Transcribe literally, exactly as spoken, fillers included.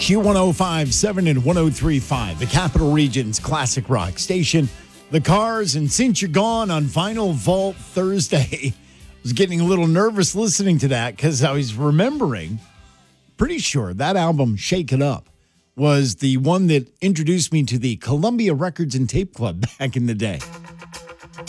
Q one oh five point seven and one oh three point five, the Capital Region's classic rock station. The Cars, and Since You're Gone on Vinyl Vault Thursday. I was getting a little nervous listening to that because I was remembering, pretty sure that album, Shake It Up, was the one that introduced me to the Columbia Records and Tape Club back in the day.